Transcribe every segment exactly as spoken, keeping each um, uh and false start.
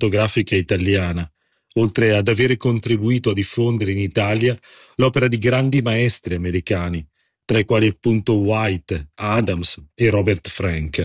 fotografica italiana, oltre ad avere contribuito a diffondere in Italia l'opera di grandi maestri americani, tra i quali appunto White, Adams e Robert Frank.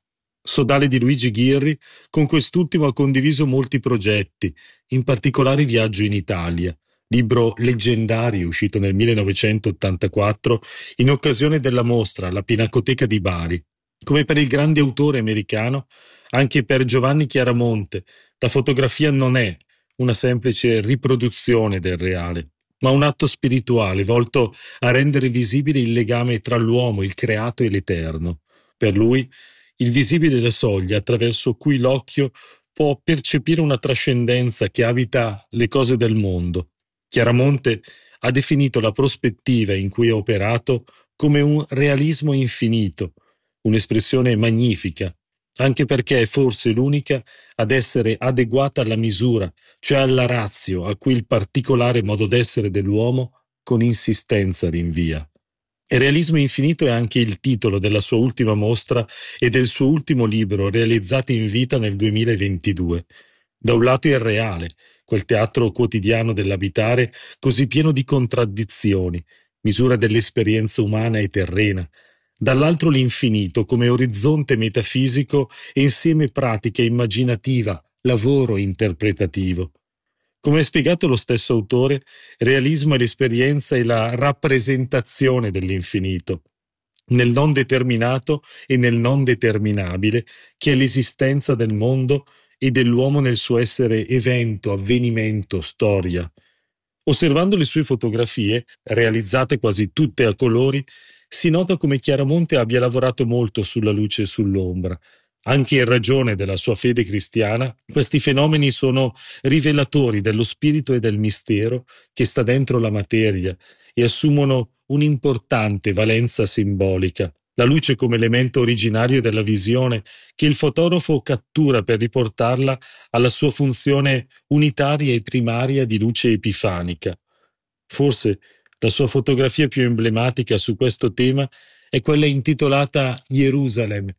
Sodale di Luigi Ghirri, con quest'ultimo ha condiviso molti progetti, in particolare Viaggio in Italia, libro leggendario uscito nel millenovecentottantaquattro in occasione della mostra alla Pinacoteca di Bari. Come per il grande autore americano, anche per Giovanni Chiaramonte, la fotografia non è una semplice riproduzione del reale, ma un atto spirituale volto a rendere visibile il legame tra l'uomo, il creato e l'eterno. Per lui, il visibile è la soglia attraverso cui l'occhio può percepire una trascendenza che abita le cose del mondo. Chiaramonte ha definito la prospettiva in cui ha operato come un realismo infinito, un'espressione magnifica, anche perché è forse l'unica ad essere adeguata alla misura, cioè alla ratio a cui il particolare modo d'essere dell'uomo con insistenza rinvia. E Realismo infinito è anche il titolo della sua ultima mostra e del suo ultimo libro realizzato in vita nel duemilaventidue. Da un lato il reale, quel teatro quotidiano dell'abitare così pieno di contraddizioni, misura dell'esperienza umana e terrena, dall'altro l'infinito come orizzonte metafisico e insieme pratica immaginativa, lavoro interpretativo. Come ha spiegato lo stesso autore, realismo è l'esperienza e la rappresentazione dell'infinito, nel non determinato e nel non determinabile, che è l'esistenza del mondo e dell'uomo nel suo essere evento, avvenimento, storia. Osservando le sue fotografie, realizzate quasi tutte a colori, si nota come Chiaramonte abbia lavorato molto sulla luce e sull'ombra. Anche in ragione della sua fede cristiana, questi fenomeni sono rivelatori dello spirito e del mistero che sta dentro la materia e assumono un'importante valenza simbolica. La luce come elemento originario della visione che il fotografo cattura per riportarla alla sua funzione unitaria e primaria di luce epifanica. Forse la sua fotografia più emblematica su questo tema è quella intitolata Gerusalemme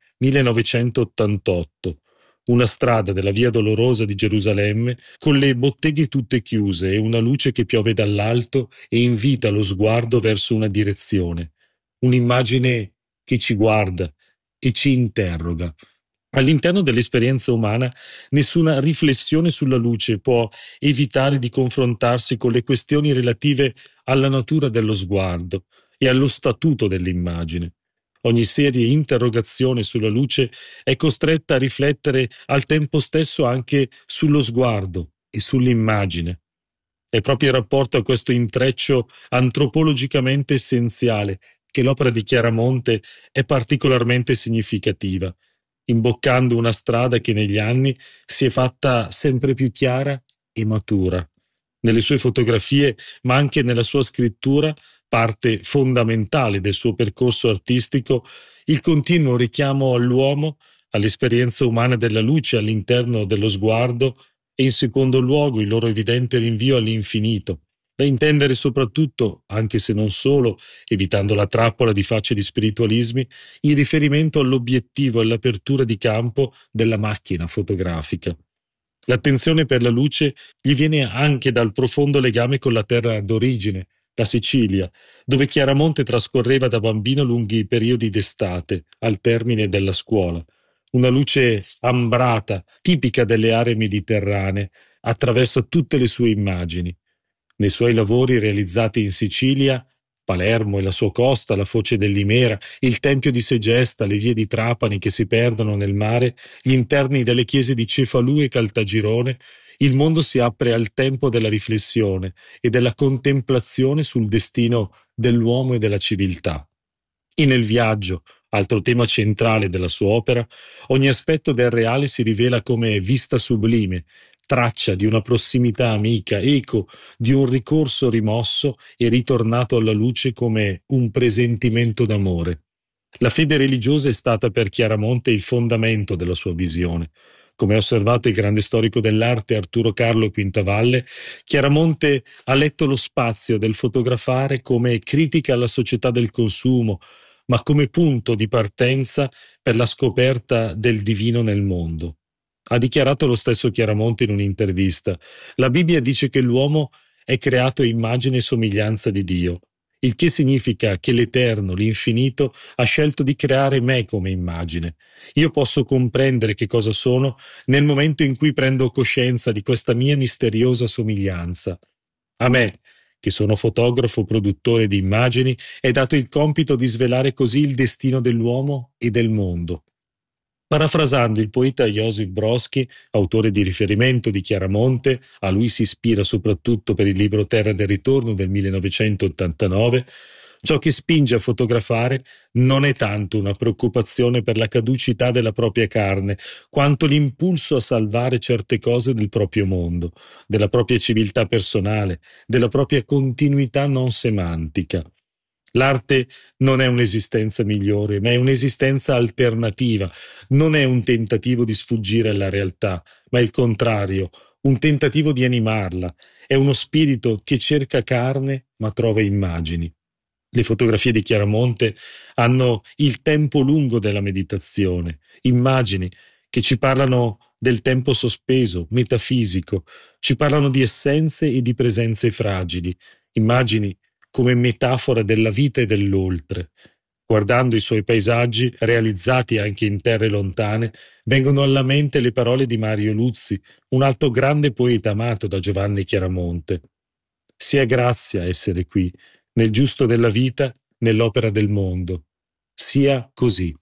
millenovecentottantotto, una strada della Via Dolorosa di Gerusalemme con le botteghe tutte chiuse e una luce che piove dall'alto e invita lo sguardo verso una direzione, un'immagine che ci guarda e ci interroga. All'interno dell'esperienza umana nessuna riflessione sulla luce può evitare di confrontarsi con le questioni relative alla natura dello sguardo e allo statuto dell'immagine. Ogni seria interrogazione sulla luce è costretta a riflettere al tempo stesso anche sullo sguardo e sull'immagine. È proprio in rapporto a questo intreccio antropologicamente essenziale che l'opera di Chiaramonte è particolarmente significativa, imboccando una strada che negli anni si è fatta sempre più chiara e matura. Nelle sue fotografie, ma anche nella sua scrittura, parte fondamentale del suo percorso artistico, il continuo richiamo all'uomo, all'esperienza umana della luce all'interno dello sguardo e in secondo luogo il loro evidente rinvio all'infinito, da intendere soprattutto, anche se non solo, evitando la trappola di facili spiritualismi, in riferimento all'obiettivo e all'apertura di campo della macchina fotografica. L'attenzione per la luce gli viene anche dal profondo legame con la terra d'origine, la Sicilia, dove Chiaramonte trascorreva da bambino lunghi periodi d'estate, al termine della scuola. Una luce ambrata, tipica delle aree mediterranee, attraversa tutte le sue immagini. Nei suoi lavori realizzati in Sicilia, Palermo e la sua costa, la foce dell'Imera, il tempio di Segesta, le vie di Trapani che si perdono nel mare, gli interni delle chiese di Cefalù e Caltagirone, il mondo si apre al tempo della riflessione e della contemplazione sul destino dell'uomo e della civiltà. E nel viaggio, altro tema centrale della sua opera, ogni aspetto del reale si rivela come vista sublime, traccia di una prossimità amica, eco di un ricorso rimosso e ritornato alla luce come un presentimento d'amore. La fede religiosa è stata per Chiaramonte il fondamento della sua visione. Come ha osservato il grande storico dell'arte Arturo Carlo Quintavalle, Chiaramonte ha letto lo spazio del fotografare come critica alla società del consumo, ma come punto di partenza per la scoperta del divino nel mondo. Ha dichiarato lo stesso Chiaramonte in un'intervista: la Bibbia dice che l'uomo è creato a immagine e somiglianza di Dio, il che significa che l'Eterno, l'Infinito, ha scelto di creare me come immagine. Io posso comprendere che cosa sono nel momento in cui prendo coscienza di questa mia misteriosa somiglianza. A me, che sono fotografo produttore di immagini, è dato il compito di svelare così il destino dell'uomo e del mondo. Parafrasando il poeta Josip Brodsky, autore di riferimento di Chiaramonte, a lui si ispira soprattutto per il libro Terra del Ritorno del millenovecentottantanove, ciò che spinge a fotografare non è tanto una preoccupazione per la caducità della propria carne, quanto l'impulso a salvare certe cose del proprio mondo, della propria civiltà personale, della propria continuità non semantica. L'arte non è un'esistenza migliore, ma è un'esistenza alternativa, non è un tentativo di sfuggire alla realtà, ma il contrario, un tentativo di animarla. È uno spirito che cerca carne ma trova immagini. Le fotografie di Chiaramonte hanno il tempo lungo della meditazione, immagini che ci parlano del tempo sospeso, metafisico, ci parlano di essenze e di presenze fragili, immagini come metafora della vita e dell'oltre. Guardando i suoi paesaggi, realizzati anche in terre lontane, vengono alla mente le parole di Mario Luzzi, un altro grande poeta amato da Giovanni Chiaramonte. Sia grazia essere qui, nel giusto della vita, nell'opera del mondo. Sia così.